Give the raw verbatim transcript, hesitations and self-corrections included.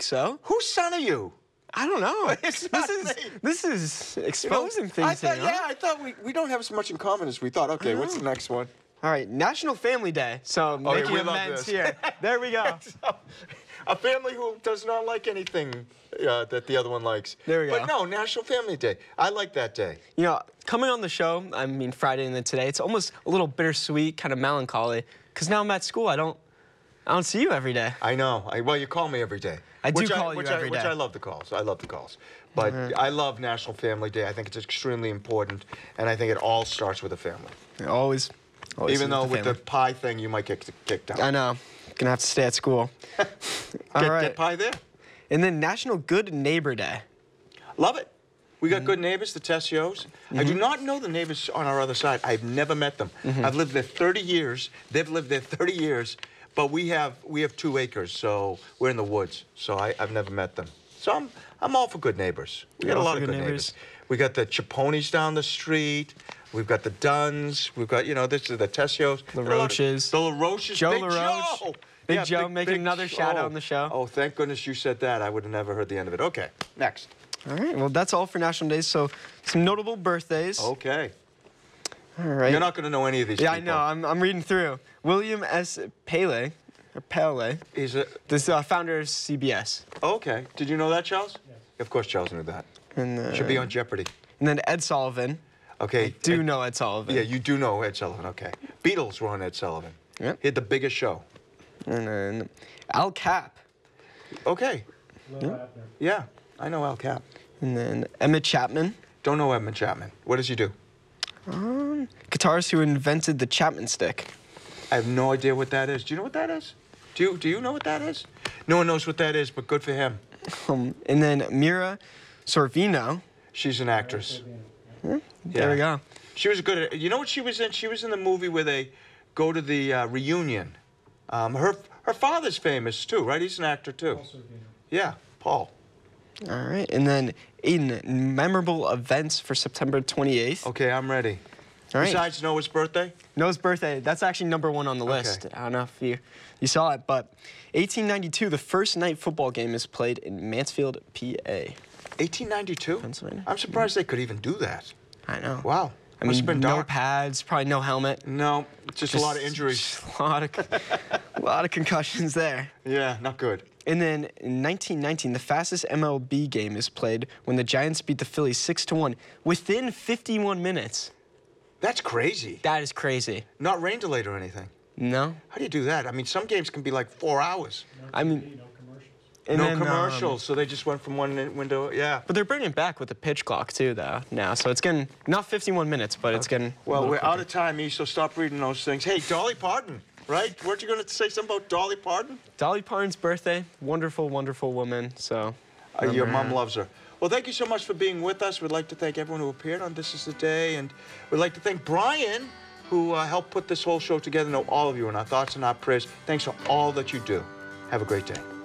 think so. Whose son are you? I don't know. It's this not is me. this is exposing You know, things I thought, here. yeah, huh? I thought we, we don't have as much in common as we thought. Okay, what's the next one? All right, National Family Day. So Oh, yeah, making we love amends this. here. There we go. So, a family who does not like anything uh, that the other one likes. There we go. But no, National Family Day. I like that day. You know, coming on the show, I mean Friday and then today, it's almost a little bittersweet, kind of melancholy, because now I'm at school. I don't, I don't see you every day. I know. I, well, you call me every day. I do which call I, you which every I, Which day. I love the calls. I love the calls. But Mhm. I love National Family Day. I think it's extremely important, and I think it all starts with a family. Always, always. Even though the with the family. pie thing, you might get kicked out. I know, gonna have to stay at school. All Get, right. get pie there. And then National Good Neighbor Day. Love it. We got Mm-hmm. good neighbors, the Tessios. I do not know the neighbors on our other side. I've never met them. Mm-hmm. I've lived there thirty years. They've lived there thirty years. But we have we have two acres, so we're in the woods. So I, I've never met them. So I'm I'm all for good neighbors. We got a all lot for of good good neighbors. neighbors. We got the Chiponis down the street. We've got the Duns. We've got, you know, this is the Tessios. The Got a lot of- Roaches. The LaRoches. Joe Big LaRoche. Joe. Big Joe making another shout out on the show. Oh, thank goodness you said that. I would have never heard the end of it. Okay, next. All right, well, that's all for National Days. So some notable birthdays. Okay. All right. You're not going to know any of these Yeah, I people. know. I'm, I'm reading through. William S. Paley, or Pele, He's a, this uh, founder of C B S. okay. Did you know that, Charles? Yes. Of course Charles knew that. And, uh, Should be on Jeopardy. And then Ed Sullivan. Okay. I do Ed- know Ed Sullivan. Yeah, you do know Ed Sullivan. Okay. Beatles were on Ed Sullivan. Yep. He had the biggest show. And then Al Cap. Okay. Yeah, I know Al Cap. And then Emmett Chapman, Don't know Edmund Chapman. What does he do? um, guitarist who invented the Chapman stick. I have no idea what that is. Do you know what that is? Do you, do you know what that is? No one knows what that is, but good for him. Um, and then Mira Sorvino. She's an actress. There Yeah. we go. She was good at, you know what she was in? She was in the movie where they go to the uh, reunion. Um, her her father's famous too, right? He's an actor too. Yeah, Paul. All right. And then in memorable events for September twenty-eighth. Okay, I'm ready. All right. Besides Noah's birthday? Noah's birthday. That's actually number one on the list. Okay. I don't know if you, you saw it, but eighteen ninety-two, the first night football game is played in Mansfield, P A. eighteen ninety-two? Pennsylvania. I'm surprised they could even do that. I know. Wow. I Must mean, have been no dark. pads, probably no helmet. No, just, a lot of injuries. Just a lot of, a lot of concussions there. Yeah, not good. And then in nineteen nineteen, the fastest M L B game is played when the Giants beat the Phillies six to one within fifty-one minutes. That's crazy. That is crazy. Not rain delayed or anything. No? How do you do that? I mean, some games can be like four hours. I mean, and no then, um, commercials, so they just went from one window. Yeah. but they're bringing it back with the pitch clock too, though, now. So it's getting, not fifty-one minutes, but it's getting. Well, a we're little out quicker. of time, E, so stop reading those things. Hey, Dolly Parton, right? Weren't you going to say something about Dolly Parton? Dolly Parton's birthday. Wonderful, wonderful woman. So. Uh, your remember mom her. loves her. Well, thank you so much for being with us. We'd like to thank everyone who appeared on This Is the Day, and we'd like to thank Brian, who uh, helped put this whole show together. Know all of you in our thoughts and our prayers. Thanks for all that you do. Have a great day.